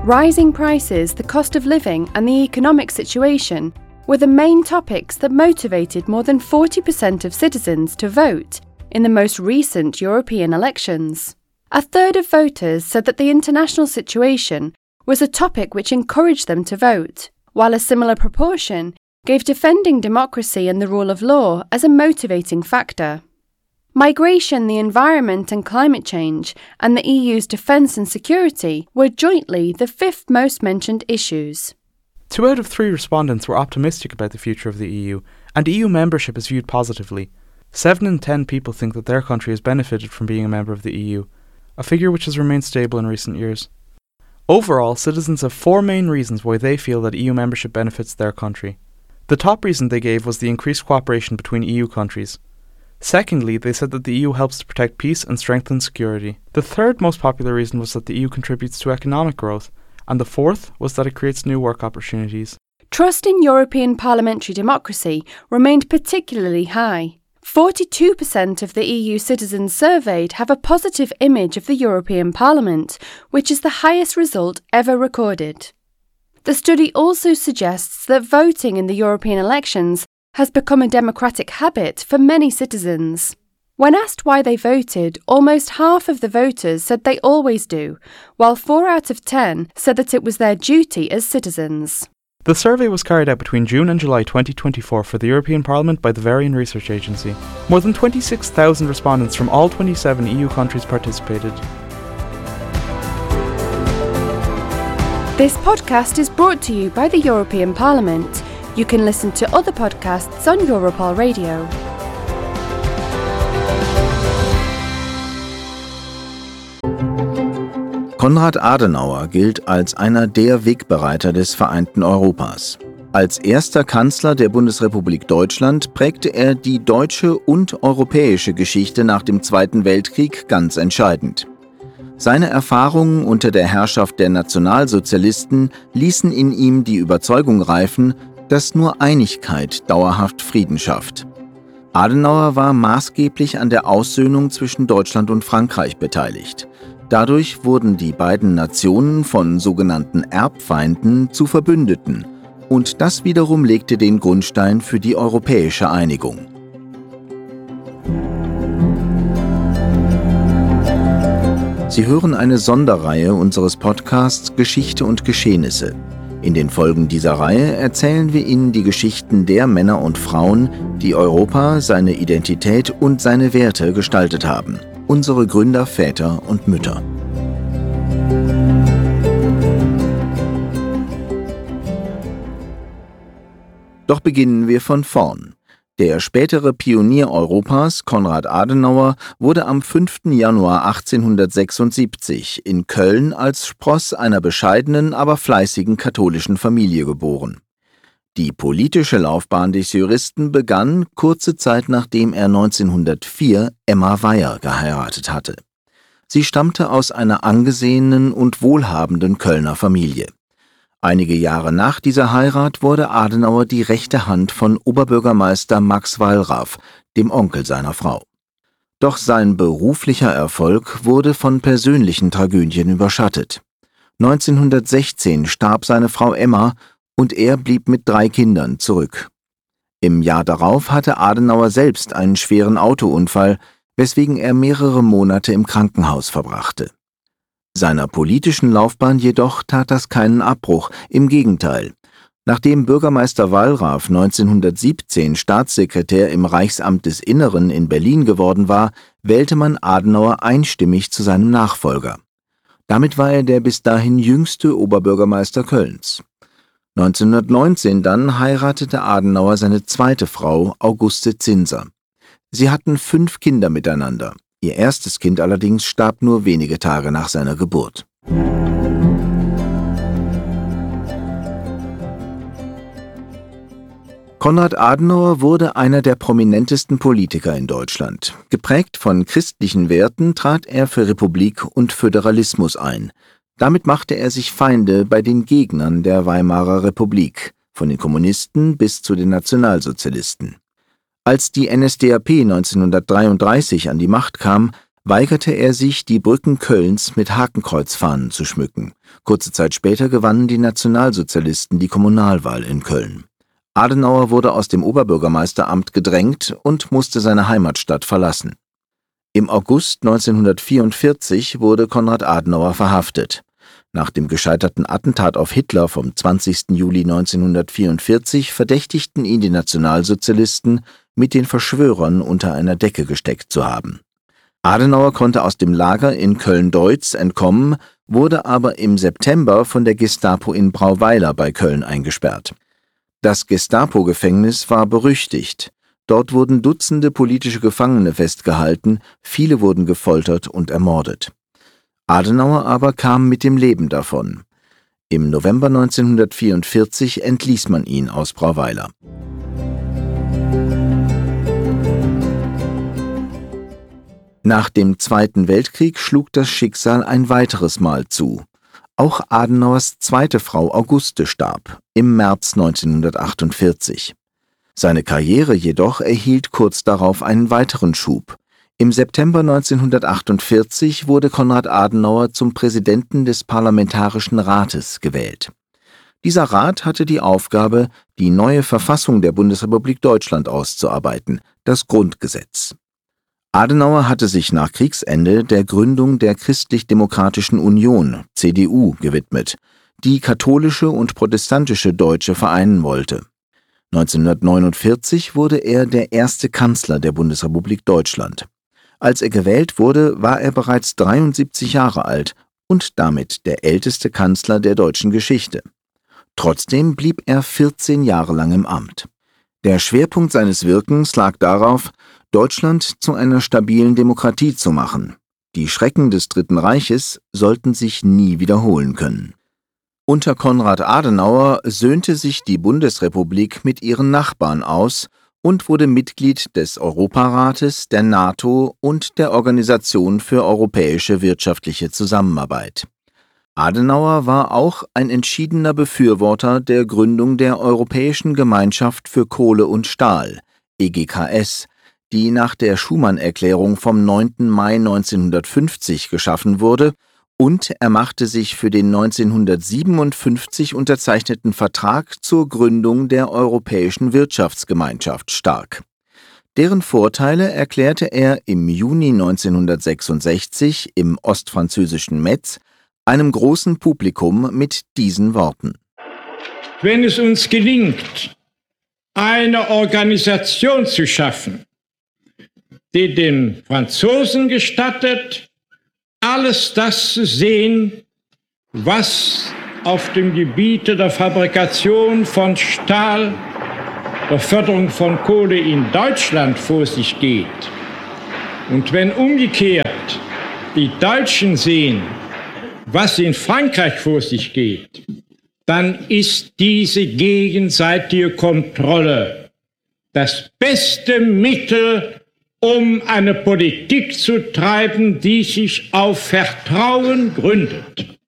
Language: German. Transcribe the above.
Rising prices, the cost of living, and the economic situation were the main topics that motivated more than 40% of citizens to vote in the most recent European elections. A third of voters said that the international situation was a topic which encouraged them to vote, while a similar proportion gave defending democracy and the rule of law as a motivating factor. Migration, the environment and climate change, and the EU's defence and security were jointly the fifth most mentioned issues. 2 out of 3 respondents were optimistic about the future of the EU, and EU membership is viewed positively. 7 in 10 people think that their country has benefited from being a member of the EU, a figure which has remained stable in recent years. Overall, citizens have 4 main reasons why they feel that EU membership benefits their country. The top reason they gave was the increased cooperation between EU countries. Secondly, they said that the EU helps to protect peace and strengthen security. The third most popular reason was that the EU contributes to economic growth, and the fourth was that it creates new work opportunities. Trust in European parliamentary democracy remained particularly high. 42% of the EU citizens surveyed have a positive image of the European Parliament, which is the highest result ever recorded. The study also suggests that voting in the European elections has become a democratic habit for many citizens. When asked why they voted, almost half of the voters said they always do, while 4 out of 10 said that it was their duty as citizens. The survey was carried out between June and July 2024 for the European Parliament by the Varian Research Agency. More than 26,000 respondents from all 27 EU countries participated. This podcast is brought to you by the European Parliament. You can listen to other podcasts on Europol Radio. Konrad Adenauer gilt als einer der Wegbereiter des vereinten Europas. Als erster Kanzler der Bundesrepublik Deutschland prägte er die deutsche und europäische Geschichte nach dem Zweiten Weltkrieg ganz entscheidend. Seine Erfahrungen unter der Herrschaft der Nationalsozialisten ließen in ihm die Überzeugung reifen, dass nur Einigkeit dauerhaft Frieden schafft. Adenauer war maßgeblich an der Aussöhnung zwischen Deutschland und Frankreich beteiligt. Dadurch wurden die beiden Nationen von sogenannten Erbfeinden zu Verbündeten, und das wiederum legte den Grundstein für die europäische Einigung. Sie hören eine Sonderreihe unseres Podcasts Geschichte und Geschehnisse. In den Folgen dieser Reihe erzählen wir Ihnen die Geschichten der Männer und Frauen, die Europa, seine Identität und seine Werte gestaltet haben. Unsere Gründer, Väter und Mütter. Doch beginnen wir von vorn. Der spätere Pionier Europas, Konrad Adenauer, wurde am 5. Januar 1876 in Köln als Spross einer bescheidenen, aber fleißigen katholischen Familie geboren. Die politische Laufbahn des Juristen begann kurze Zeit nachdem er 1904 Emma Weyer geheiratet hatte. Sie stammte aus einer angesehenen und wohlhabenden Kölner Familie. Einige Jahre nach dieser Heirat wurde Adenauer die rechte Hand von Oberbürgermeister Max Wallraff, dem Onkel seiner Frau. Doch sein beruflicher Erfolg wurde von persönlichen Tragödien überschattet. 1916 starb seine Frau Emma und er blieb mit 3 Kindern zurück. Im Jahr darauf hatte Adenauer selbst einen schweren Autounfall, weswegen er mehrere Monate im Krankenhaus verbrachte. Seiner politischen Laufbahn jedoch tat das keinen Abbruch, im Gegenteil. Nachdem Bürgermeister Wallraff 1917 Staatssekretär im Reichsamt des Inneren in Berlin geworden war, wählte man Adenauer einstimmig zu seinem Nachfolger. Damit war er der bis dahin jüngste Oberbürgermeister Kölns. 1919 dann heiratete Adenauer seine zweite Frau, Auguste Zinser. Sie hatten 5 Kinder miteinander. Ihr erstes Kind allerdings starb nur wenige Tage nach seiner Geburt. Konrad Adenauer wurde einer der prominentesten Politiker in Deutschland. Geprägt von christlichen Werten trat er für Republik und Föderalismus ein. Damit machte er sich Feinde bei den Gegnern der Weimarer Republik, von den Kommunisten bis zu den Nationalsozialisten. Als die NSDAP 1933 an die Macht kam, weigerte er sich, die Brücken Kölns mit Hakenkreuzfahnen zu schmücken. Kurze Zeit später gewannen die Nationalsozialisten die Kommunalwahl in Köln. Adenauer wurde aus dem Oberbürgermeisteramt gedrängt und musste seine Heimatstadt verlassen. Im August 1944 wurde Konrad Adenauer verhaftet. Nach dem gescheiterten Attentat auf Hitler vom 20. Juli 1944 verdächtigten ihn die Nationalsozialisten, mit den Verschwörern unter einer Decke gesteckt zu haben. Adenauer konnte aus dem Lager in Köln-Deutz entkommen, wurde aber im September von der Gestapo in Brauweiler bei Köln eingesperrt. Das Gestapo-Gefängnis war berüchtigt. Dort wurden Dutzende politische Gefangene festgehalten, viele wurden gefoltert und ermordet. Adenauer aber kam mit dem Leben davon. Im November 1944 entließ man ihn aus Brauweiler. Nach dem Zweiten Weltkrieg schlug das Schicksal ein weiteres Mal zu. Auch Adenauers zweite Frau Auguste starb im März 1948. Seine Karriere jedoch erhielt kurz darauf einen weiteren Schub. Im September 1948 wurde Konrad Adenauer zum Präsidenten des Parlamentarischen Rates gewählt. Dieser Rat hatte die Aufgabe, die neue Verfassung der Bundesrepublik Deutschland auszuarbeiten, das Grundgesetz. Adenauer hatte sich nach Kriegsende der Gründung der Christlich-Demokratischen Union, CDU, gewidmet, die katholische und protestantische Deutsche vereinen wollte. 1949 wurde er der erste Kanzler der Bundesrepublik Deutschland. Als er gewählt wurde, war er bereits 73 Jahre alt und damit der älteste Kanzler der deutschen Geschichte. Trotzdem blieb er 14 Jahre lang im Amt. Der Schwerpunkt seines Wirkens lag darauf, Deutschland zu einer stabilen Demokratie zu machen. Die Schrecken des Dritten Reiches sollten sich nie wiederholen können. Unter Konrad Adenauer söhnte sich die Bundesrepublik mit ihren Nachbarn aus und wurde Mitglied des Europarates, der NATO und der Organisation für europäische wirtschaftliche Zusammenarbeit. Adenauer war auch ein entschiedener Befürworter der Gründung der Europäischen Gemeinschaft für Kohle und Stahl, EGKS, die nach der Schuman-Erklärung vom 9. Mai 1950 geschaffen wurde, und er machte sich für den 1957 unterzeichneten Vertrag zur Gründung der Europäischen Wirtschaftsgemeinschaft stark. Deren Vorteile erklärte er im Juni 1966 im ostfranzösischen Metz einem großen Publikum mit diesen Worten: Wenn es uns gelingt, eine Organisation zu schaffen, die den Franzosen gestattet, alles das zu sehen, was auf dem Gebiete der Fabrikation von Stahl, der Förderung von Kohle in Deutschland vor sich geht. Und wenn umgekehrt die Deutschen sehen, was in Frankreich vor sich geht, dann ist diese gegenseitige Kontrolle das beste Mittel, um eine Politik zu treiben, die sich auf Vertrauen gründet.